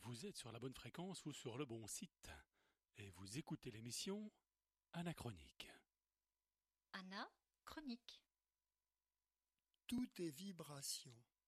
Vous êtes sur la bonne fréquence ou sur le bon site et vous écoutez l'émission Anachronique. Anna, chronique. Tout est vibration.